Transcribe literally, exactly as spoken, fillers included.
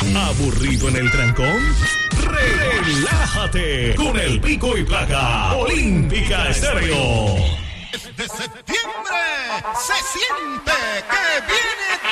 ¿Aburrido en el trancón? ¡Relájate! Con el pico y placa Olímpica Estéreo.